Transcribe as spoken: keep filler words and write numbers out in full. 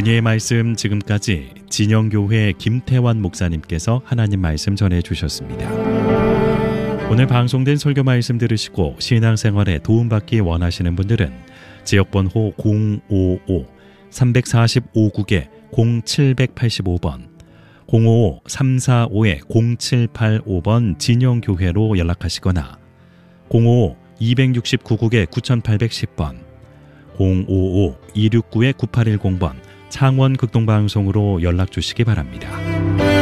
은혜의 말씀 지금까지 진영교회 김태환 목사님께서 하나님 말씀 전해주셨습니다. 오늘 방송된 설교 말씀 들으시고 신앙생활에 도움받기 원하시는 분들은 지역번호 공오오 삼사오 국에 공칠팔오 번 공오오 삼사오 공칠팔오 번 진영교회로 연락하시거나 공오오 이육구 국에 구팔일 번 공오오 이육구 구팔일공 번 창원극동방송으로 연락 주시기 바랍니다.